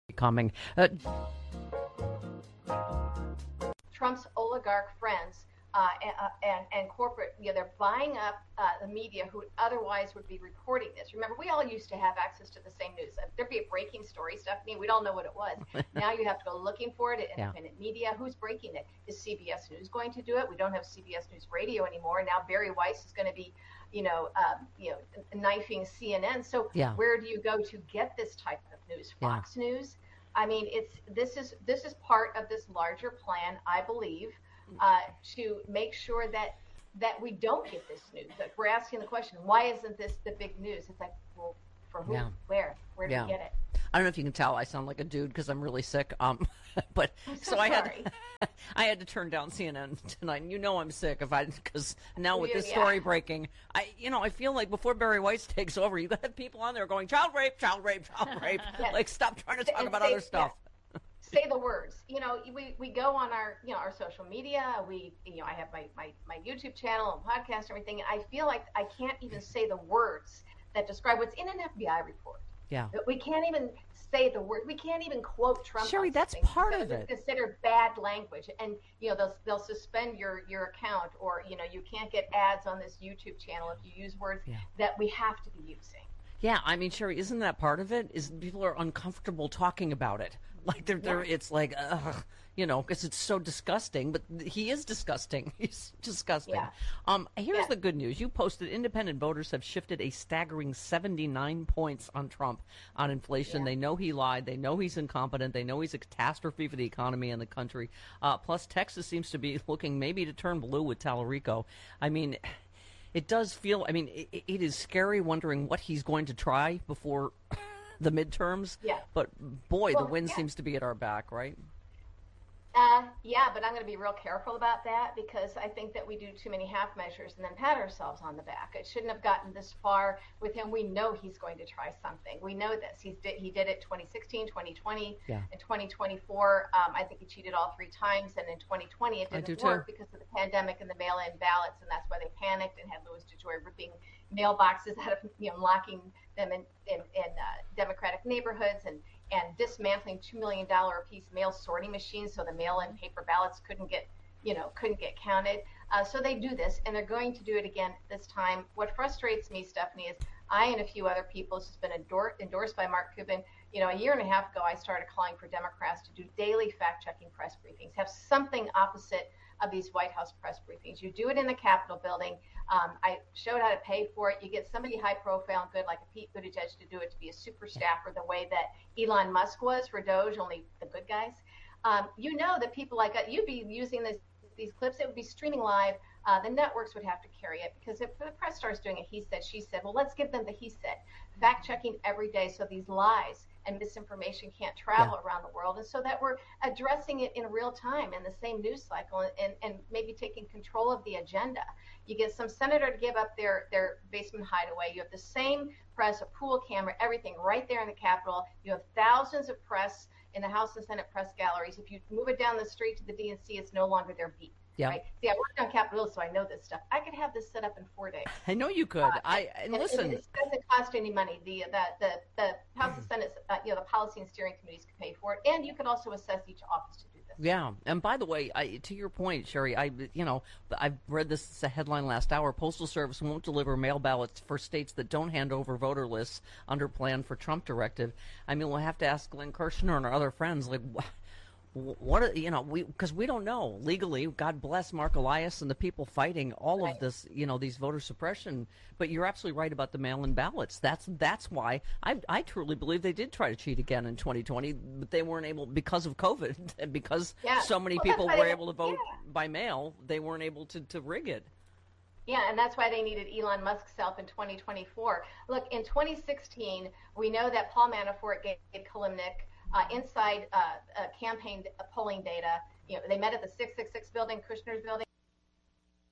coming. Trump's oligarch friends and corporate, they're buying up the media who otherwise would be reporting this. Remember, we all used to have access to the same news. There'd be a breaking story, Stephanie. We'd all know what it was. Now you have to go looking for it at independent media. Who's breaking it? Is CBS News going to do it? We don't have CBS News Radio anymore. Now Barry Weiss is going to be, knifing CNN. So where do you go to get this type of news? Fox News? I mean, this is part of this larger plan, I believe, to make sure that we don't get this news. That we're asking the question, why isn't this the big news? It's like, well, for who? Where do we get it? I don't know if you can tell I sound like a dude because I'm really sick. But so I had to turn down CNN tonight. And I'm sick because now with this story breaking, I feel like before Barry Weiss takes over, you got to have people on there going child rape, child rape, child rape. Like stop trying to talk about other stuff. Say the words. We go on our social media. I have my YouTube channel and podcast and everything. And I feel like I can't even say the words that describe what's in an FBI report. Yeah. We can't even say the word. We can't even quote Trump. Sherry, that's part of it. It's considered bad language, and they'll suspend your account, or you can't get ads on this YouTube channel if you use words that we have to be using. Yeah, I mean, Sherry, isn't that part of it? Is people are uncomfortable talking about it? Like it's like, because it's so disgusting. But he is disgusting. He's disgusting. Yeah. Here's the good news. You posted independent voters have shifted a staggering 79 points on Trump on inflation. Yeah. They know he lied. They know he's incompetent. They know he's a catastrophe for the economy and the country. Plus, Texas seems to be looking maybe to turn blue with Tallarico. I mean, it does feel. I mean, it is scary wondering what he's going to try before the midterms. Yeah. But boy, the wind seems to be at our back, right? But I'm going to be real careful about that, because I think that we do too many half measures and then pat ourselves on the back. It shouldn't have gotten this far with him. We know he's going to try something. We know this. He did it 2016, 2020, and 2024. I think he cheated all 3 times, and in 2020 it didn't work because of the pandemic and the mail-in ballots, and that's why they panicked and had Louis DeJoy ripping mailboxes out of, locking them in Democratic neighborhoods and dismantling $2 million a piece mail sorting machines, so the mail-in paper ballots couldn't get counted. So they do this, and they're going to do it again this time. What frustrates me, Stephanie, is I and a few other people, this has been endorsed by Mark Cuban. A year and a half ago, I started calling for Democrats to do daily fact-checking press briefings, have something opposite of these White House press briefings. You do it in the Capitol building. I showed how to pay for it. You get somebody high profile and good like a Pete Buttigieg to do it, to be a super staffer the way that Elon Musk was for Doge, only the good guys. That people like you'd be using these clips, it would be streaming live. The networks would have to carry it, because if the press starts doing a he said, she said, well, let's give them the he said. Fact checking every day so these lies and misinformation can't travel around the world, and so that we're addressing it in real time in the same news cycle, and maybe taking control of the agenda. You get some senator to give up their basement hideaway. You have the same press, a pool camera, everything right there in the Capitol. You have thousands of press in the House and Senate press galleries. If you move it down the street to the DNC, it's no longer their beat. Yeah. Right? See, I worked on Capitol Hill, so I know this stuff. I could have this set up in 4 days. I know you could. And listen, it doesn't cost any money. The House and Senate, the policy and steering committees could pay for it, and you could also assess each office to do this. Yeah, and by the way, to your point, Sherry, I've read this headline last hour. Postal Service won't deliver mail ballots for states that don't hand over voter lists under plan for Trump directive. I mean, we'll have to ask Glenn Kirshner and our other friends, like, because we don't know legally. God bless Mark Elias and the people fighting all of this, these voter suppression. But you're absolutely right about the mail-in ballots. That's why I truly believe they did try to cheat again in 2020, but they weren't able because of COVID, and because so many people were able to vote by mail. They weren't able to rig it. Yeah, and that's why they needed Elon Musk's help in 2024. Look, in 2016, we know that Paul Manafort gave Kilimnik inside campaign polling data. They met at the 666 building, Kushner's building.